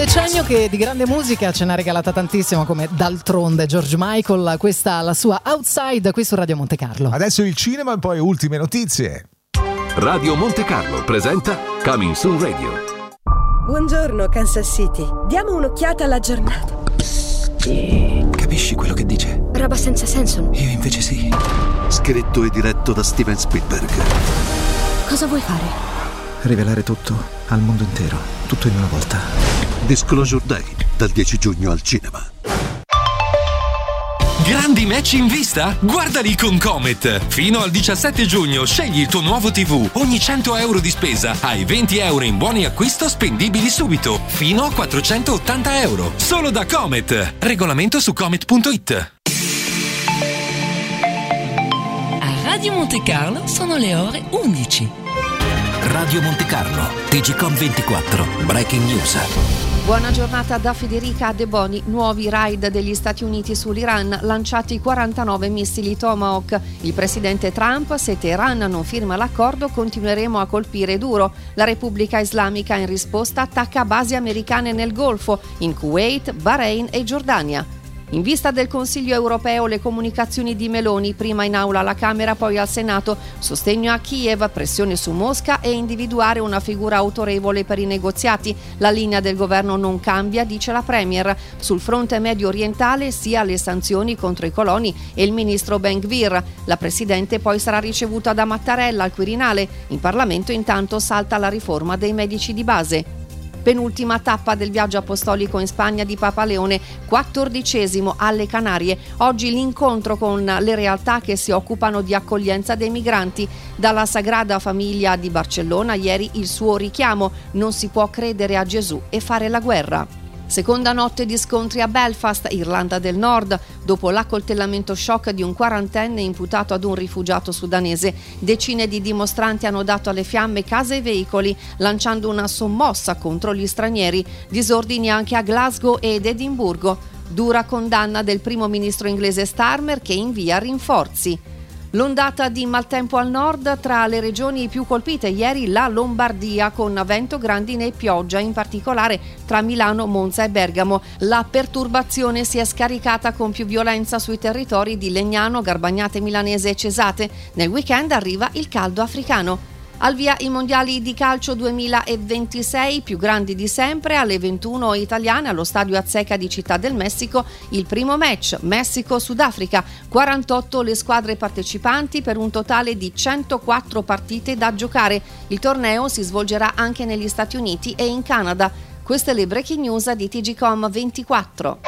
decennio che di grande musica ce n'ha regalata tantissimo, come d'altronde George Michael. Questa la sua Outside qui su Radio Monte Carlo. Adesso il cinema e poi ultime notizie. Radio Monte Carlo presenta Coming Soon Radio. Buongiorno Kansas City, diamo un'occhiata alla giornata. Capisci quello che dice? Roba senza senso. Io invece sì. Scritto e diretto da Steven Spielberg. Cosa vuoi fare? Rivelare tutto al mondo intero, tutto in una volta. Disclosure Day, dal 10 giugno al cinema. Grandi match in vista? Guardali con Comet! Fino al 17 giugno scegli il tuo nuovo TV. Ogni 100 euro di spesa hai 20 euro in buoni acquisto spendibili subito. Fino a 480 euro. Solo da Comet. Regolamento su comet.it. A Radio Monte Carlo sono le ore 11. Radio Monte Carlo, TGCOM 24, Breaking News. Buona giornata da Federica De Boni. Nuovi raid degli Stati Uniti sull'Iran, lanciati 49 missili Tomahawk. Il presidente Trump: se Teheran non firma l'accordo continueremo a colpire duro. La Repubblica Islamica in risposta attacca basi americane nel Golfo, in Kuwait, Bahrain e Giordania. In vista del Consiglio europeo le comunicazioni di Meloni, prima in aula alla Camera poi al Senato, sostegno a Kiev, pressione su Mosca e individuare una figura autorevole per i negoziati. La linea del governo non cambia, dice la Premier. Sul fronte medio orientale sia le sanzioni contro i coloni e il ministro Ben Gvir. La Presidente poi sarà ricevuta da Mattarella al Quirinale. In Parlamento intanto salta la riforma dei medici di base. Penultima tappa del viaggio apostolico in Spagna di Papa Leone, 14° alle Canarie. Oggi l'incontro con le realtà che si occupano di accoglienza dei migranti. Dalla Sagrada Famiglia di Barcellona ieri il suo richiamo: non si può credere a Gesù e fare la guerra. Seconda notte di scontri a Belfast, Irlanda del Nord, dopo l'accoltellamento shock di un quarantenne imputato ad un rifugiato sudanese. Decine di dimostranti hanno dato alle fiamme case e veicoli, lanciando una sommossa contro gli stranieri. Disordini anche a Glasgow ed Edimburgo. Dura condanna del primo ministro inglese Starmer, che invia rinforzi. L'ondata di maltempo al nord, tra le regioni più colpite ieri la Lombardia, con vento, grandine e pioggia, in particolare tra Milano, Monza e Bergamo. La perturbazione si è scaricata con più violenza sui territori di Legnano, Garbagnate Milanese e Cesate. Nel weekend arriva il caldo africano. Al via i mondiali di calcio 2026, più grandi di sempre, alle 21 italiane allo stadio Azteca di Città del Messico. Il primo match, Messico-Sudafrica, 48 le squadre partecipanti per un totale di 104 partite da giocare. Il torneo si svolgerà anche negli Stati Uniti e in Canada. Queste le breaking news di TGCOM 24.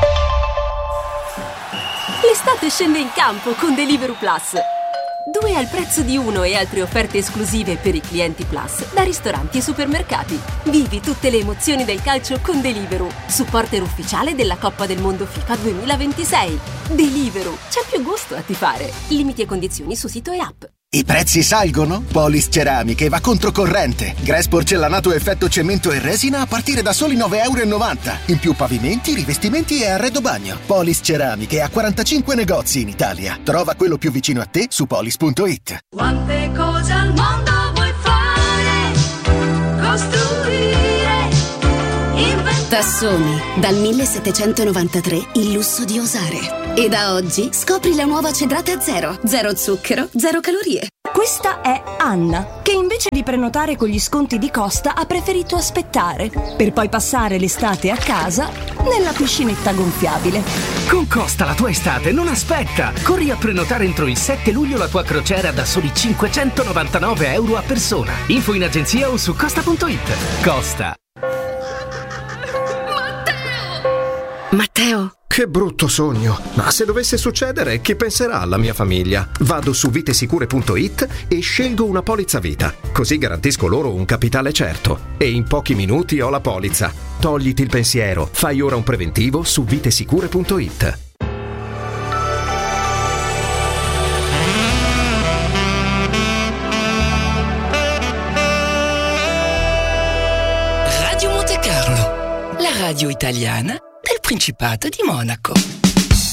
L'estate scende in campo con Deliveroo Plus. 2 al prezzo di 1 e altre offerte esclusive per i clienti Plus da ristoranti e supermercati. Vivi tutte le emozioni del calcio con Deliveroo, supporter ufficiale della Coppa del Mondo FIFA 2026. Deliveroo, c'è più gusto a tifare. Limiti e condizioni su sito e app. I prezzi salgono? Polis Ceramiche va controcorrente. Grass porcellanato effetto cemento e resina a partire da soli 9,90 €. In più pavimenti, rivestimenti e arredo bagno. Polis Ceramiche ha 45 negozi in Italia. Trova quello più vicino a te su polis.it. Quante cose al mondo vuoi fare? Costruire, inventare. Tassoni, dal 1793 il lusso di osare. E da oggi scopri la nuova Cedrate Zero. Zero zucchero, zero calorie. Questa è Anna, che invece di prenotare con gli sconti di Costa ha preferito aspettare, per poi passare l'estate a casa nella piscinetta gonfiabile. Con Costa la tua estate non aspetta! Corri a prenotare entro il 7 luglio la tua crociera da soli 599 € a persona. Info in agenzia o su costa.it. Costa. Matteo! Che brutto sogno! Ma se dovesse succedere, chi penserà alla mia famiglia? Vado su vitesicure.it e scelgo una polizza vita. Così garantisco loro un capitale certo. E in pochi minuti ho la polizza. Togliti il pensiero. Fai ora un preventivo su vitesicure.it. Radio Monte Carlo, la radio italiana del Principato di Monaco.